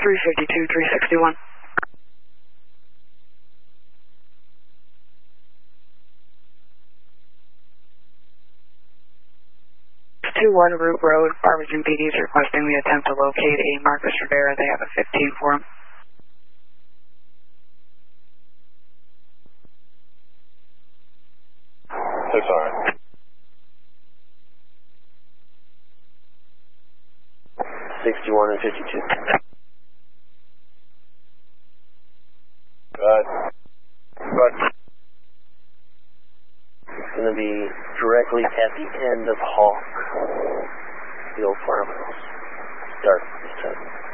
352, 361. 21 Root Road, Farmington PD is requesting we attempt to locate a Marcus Rivera. They have a 15 for him. So sorry. 61 and 52. Right. It's going to be directly at the end of Hawk, the old farmhouse. Dark this time.